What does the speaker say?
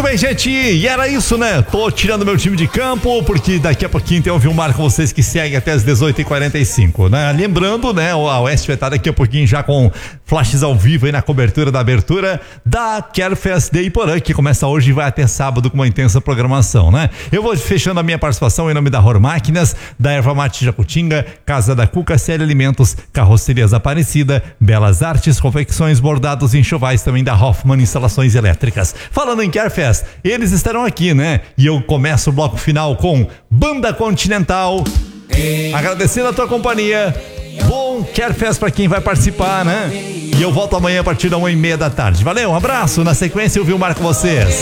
bem, gente, e era isso, né? Tô tirando meu time de campo, porque daqui a pouquinho tem o Vilmar com vocês que segue até as 18h45, né? Lembrando, né, a Oeste vai estar daqui a pouquinho já com flashes ao vivo aí na cobertura da abertura da Carefest de Iporã, que começa hoje e vai até sábado com uma intensa programação, né? Eu vou fechando a minha participação em nome da Ror Máquinas, da Erva Mate Jacutinga, Casa da Cuca, Série Alimentos, Carrocerias Aparecida, Belas Artes, confecções, bordados e enxovais também da Hoffman Instalações Elétricas. Falando em Carefest, eles estarão aqui, né? E eu começo o bloco final com Banda Continental, agradecendo a tua companhia. Bom Carefest pra quem vai participar, né? E eu volto amanhã a partir da 1h30 da tarde. Valeu, um abraço, na sequência eu vi o Vilmar com vocês.